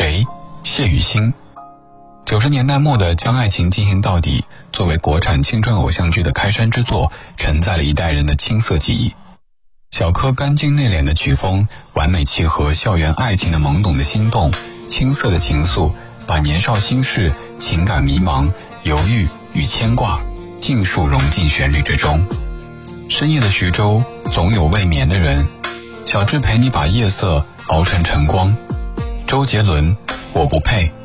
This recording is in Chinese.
谁？谢雨欣。90年代末的《将爱情进行到底》作为国产青春偶像剧的开山之作，承载了一代人的青涩记忆。小柯干净内敛的曲风，完美契合校园爱情的懵懂的心动，青涩的情愫，把年少心事、情感迷茫、犹豫与牵挂尽数融进旋律之中。深夜的徐州，总有未眠的人。小智陪你把夜色熬成晨光。周杰伦，我不配。